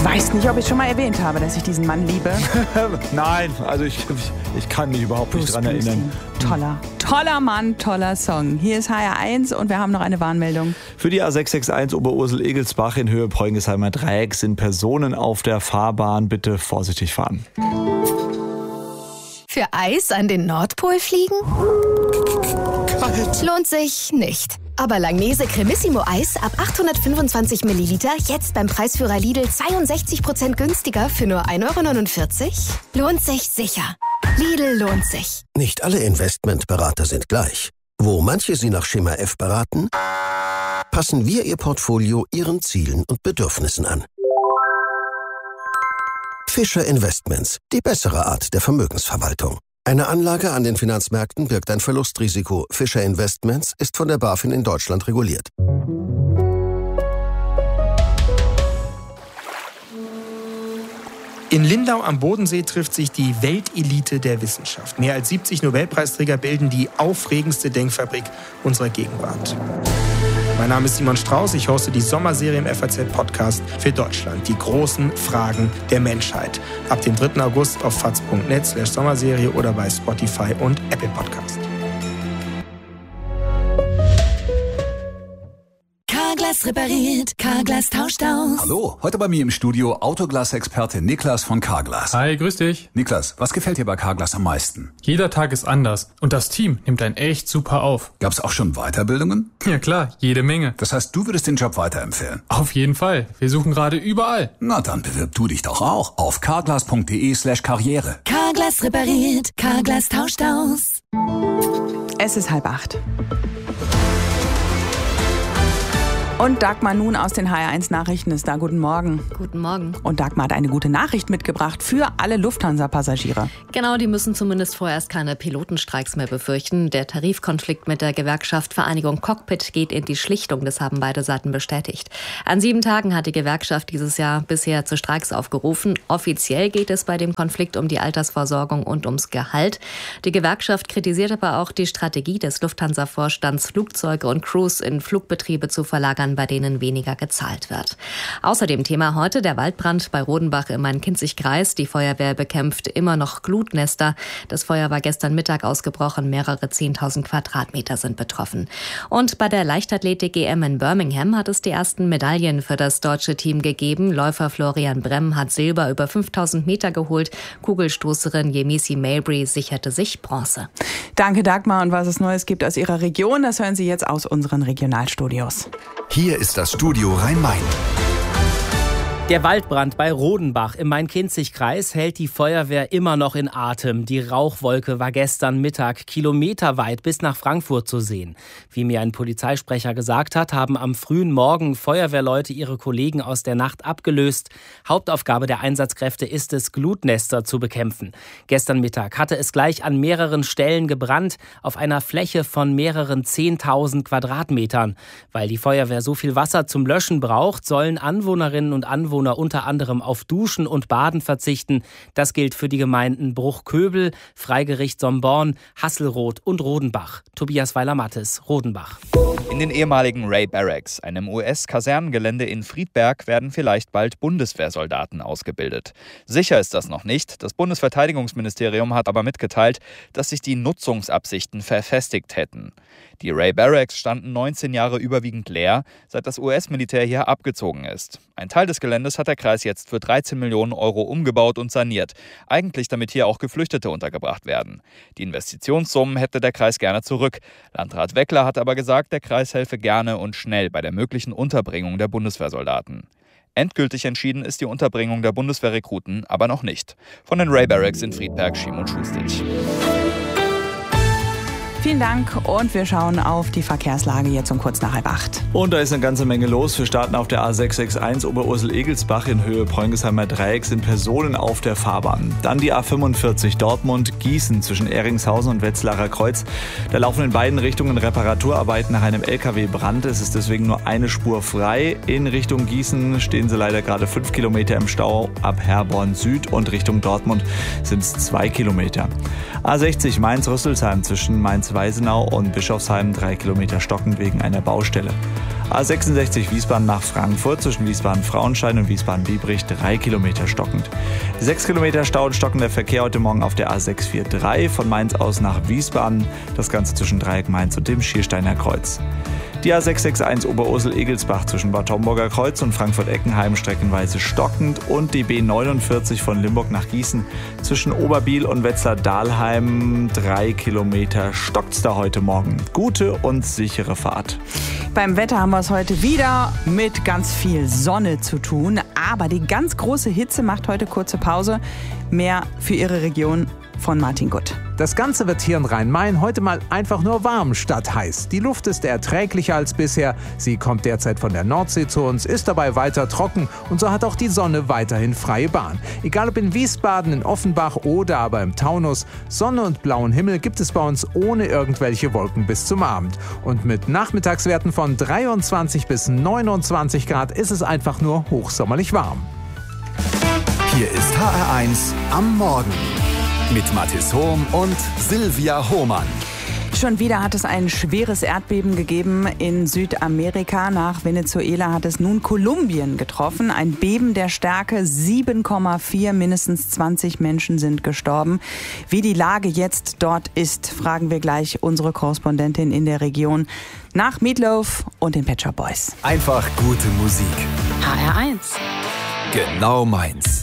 Ich weiß nicht, ob ich schon mal erwähnt habe, dass ich diesen Mann liebe. Nein, also ich kann mich überhaupt nicht dran erinnern. Toller Mann, toller Song. Hier ist HR1 und wir haben noch eine Warnmeldung. Für die A661 Oberursel-Egelsbach in Höhe Preungesheimer Dreieck sind Personen auf der Fahrbahn. Bitte vorsichtig fahren. Für Eis an den Nordpol fliegen? Kalt. Lohnt sich nicht. Aber Langnese Cremissimo Eis ab 825 Milliliter jetzt beim Preisführer Lidl 62% günstiger für nur 1,49 €? Lohnt sich sicher. Lidl lohnt sich. Nicht alle Investmentberater sind gleich. Wo manche Sie nach Schema F beraten, passen wir Ihr Portfolio Ihren Zielen und Bedürfnissen an. Fischer Investments, die bessere Art der Vermögensverwaltung. Eine Anlage an den Finanzmärkten birgt ein Verlustrisiko. Fischer Investments ist von der BaFin in Deutschland reguliert. In Lindau am Bodensee trifft sich die Weltelite der Wissenschaft. Mehr als 70 Nobelpreisträger bilden die aufregendste Denkfabrik unserer Gegenwart. Mein Name ist Simon Strauß, ich hoste die Sommerserie im FAZ-Podcast für Deutschland. Die großen Fragen der Menschheit. Ab dem 3. August auf faz.net/Sommerserie oder bei Spotify und Apple Podcast. Carglass repariert, Carglass tauscht aus. Hallo, heute bei mir im Studio Autoglas-Experte Niklas von Carglass. Hi, grüß dich. Niklas, was gefällt dir bei Carglass am meisten? Jeder Tag ist anders und das Team nimmt einen echt super auf. Gab's auch schon Weiterbildungen? Ja klar, jede Menge. Das heißt, du würdest den Job weiterempfehlen? Auf jeden Fall. Wir suchen gerade überall. Na, dann bewirb du dich doch auch auf carglass.de/karriere. Carglass repariert, Carglass tauscht aus. Es ist 7:30. Und Dagmar nun aus den HR1-Nachrichten ist da. Guten Morgen. Guten Morgen. Und Dagmar hat eine gute Nachricht mitgebracht für alle Lufthansa-Passagiere. Genau, die müssen zumindest vorerst keine Pilotenstreiks mehr befürchten. Der Tarifkonflikt mit der Gewerkschaft Vereinigung Cockpit geht in die Schlichtung. Das haben beide Seiten bestätigt. An 7 Tagen hat die Gewerkschaft dieses Jahr bisher zu Streiks aufgerufen. Offiziell geht es bei dem Konflikt um die Altersvorsorgung und ums Gehalt. Die Gewerkschaft kritisiert aber auch die Strategie des Lufthansa-Vorstands, Flugzeuge und Crews in Flugbetriebe zu verlagern, bei denen weniger gezahlt wird. Außerdem Thema heute der Waldbrand bei Rodenbach im Main-Kinzig-Kreis. Die Feuerwehr bekämpft immer noch Glutnester. Das Feuer war gestern Mittag ausgebrochen. Mehrere 10.000 Quadratmeter sind betroffen. Und bei der Leichtathletik-EM in Birmingham hat es die ersten Medaillen für das deutsche Team gegeben. Läufer Florian Bremm hat Silber über 5.000 Meter geholt. Kugelstoßerin Yemisi Mabry sicherte sich Bronze. Danke, Dagmar. Und was es Neues gibt aus Ihrer Region, das hören Sie jetzt aus unseren Regionalstudios. Hier ist das Studio Rhein-Main. Der Waldbrand bei Rodenbach im Main-Kinzig-Kreis hält die Feuerwehr immer noch in Atem. Die Rauchwolke war gestern Mittag kilometerweit bis nach Frankfurt zu sehen. Wie mir ein Polizeisprecher gesagt hat, haben am frühen Morgen Feuerwehrleute ihre Kollegen aus der Nacht abgelöst. Hauptaufgabe der Einsatzkräfte ist es, Glutnester zu bekämpfen. Gestern Mittag hatte es gleich an mehreren Stellen gebrannt, auf einer Fläche von mehreren 10.000 Quadratmetern. Weil die Feuerwehr so viel Wasser zum Löschen braucht, sollen Anwohnerinnen und Anwohner unter anderem auf Duschen und Baden verzichten. Das gilt für die Gemeinden Bruchköbel, Freigericht Somborn, Hasselroth und Rodenbach. Tobias Weiler-Mattes, Rodenbach. In den ehemaligen Ray Barracks, einem US-Kasernengelände in Friedberg, werden vielleicht bald Bundeswehrsoldaten ausgebildet. Sicher ist das noch nicht. Das Bundesverteidigungsministerium hat aber mitgeteilt, dass sich die Nutzungsabsichten verfestigt hätten. Die Ray Barracks standen 19 Jahre überwiegend leer, seit das US-Militär hier abgezogen ist. Ein Teil des Geländes hat der Kreis jetzt für 13 Millionen Euro umgebaut und saniert. Eigentlich damit hier auch Geflüchtete untergebracht werden. Die Investitionssummen hätte der Kreis gerne zurück. Landrat Weckler hat aber gesagt, der Kreis helfe gerne und schnell bei der möglichen Unterbringung der Bundeswehrsoldaten. Endgültig entschieden ist die Unterbringung der Bundeswehrrekruten aber noch nicht. Von den Ray Barracks in Friedberg, Schimon Schustig. Vielen Dank und wir schauen auf die Verkehrslage jetzt um kurz nach 7:30. Und da ist eine ganze Menge los. Wir starten auf der A661 Oberursel-Egelsbach in Höhe Preungesheimer Dreieck sind Personen auf der Fahrbahn. Dann die A45 Dortmund-Gießen zwischen Ehringshausen und Wetzlarer Kreuz. Da laufen in beiden Richtungen Reparaturarbeiten nach einem LKW-Brand. Es ist deswegen nur eine Spur frei. In Richtung Gießen stehen sie leider gerade 5 Kilometer im Stau. Ab Herborn Süd und Richtung Dortmund sind es 2 Kilometer. A60 Mainz-Rüsselsheim zwischen Mainz Weisenau und Bischofsheim 3 Kilometer stockend wegen einer Baustelle. A66 Wiesbaden nach Frankfurt zwischen Wiesbaden-Frauenstein und Wiesbaden-Biebrich 3 Kilometer stockend. 6 Kilometer Stau und stockender Verkehr heute Morgen auf der A643 von Mainz aus nach Wiesbaden. Das Ganze zwischen Dreieck Mainz und dem Schiersteiner Kreuz. Die A661 Oberursel-Egelsbach zwischen Bad Homburger Kreuz und Frankfurt-Eckenheim streckenweise stockend und die B49 von Limburg nach Gießen zwischen Oberbiel und Wetzlar-Dahlheim 3 Kilometer stockt's da heute Morgen. Gute und sichere Fahrt. Beim Wetter haben wir es heute wieder mit ganz viel Sonne zu tun, aber die ganz große Hitze macht heute kurze Pause. Mehr für Ihre Region von Martin Gutt. Das Ganze wird hier in Rhein-Main heute mal einfach nur warm statt heiß. Die Luft ist erträglicher als bisher. Sie kommt derzeit von der Nordsee zu uns, ist dabei weiter trocken und so hat auch die Sonne weiterhin freie Bahn. Egal ob in Wiesbaden, in Offenbach oder aber im Taunus, Sonne und blauen Himmel gibt es bei uns ohne irgendwelche Wolken bis zum Abend. Und mit Nachmittagswerten von 23 bis 29 Grad ist es einfach nur hochsommerlich warm. Hier ist HR1 am Morgen mit Mathis Hohm und Silvia Hohmann. Schon wieder hat es ein schweres Erdbeben gegeben in Südamerika. Nach Venezuela hat es nun Kolumbien getroffen. Ein Beben der Stärke 7,4. Mindestens 20 Menschen sind gestorben. Wie die Lage jetzt dort ist, fragen wir gleich unsere Korrespondentin in der Region nach Meatloaf und den Pet Shop Boys. Einfach gute Musik. HR1. Genau meins.